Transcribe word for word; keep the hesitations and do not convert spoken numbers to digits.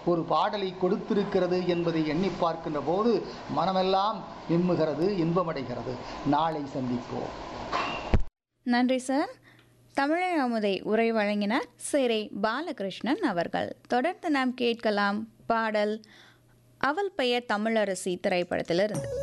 ஒரு பாடலை கொடுத்திருக்கிறது என்பதை எண்ணி பார்க்கின்ற போது மனமெல்லாம் விம்முகிறது, இன்பமடைகிறது. நாளை சந்திப்போம். நன்றி சார். தமிழை அமுதை உரை வழங்கினார் சிறை பாலகிருஷ்ணன் அவர்கள். தொடர்ந்து நாம் கேட்கலாம் பாடல் அவள் பெயர் தமிழரசி திரைப்படத்திலிருந்து.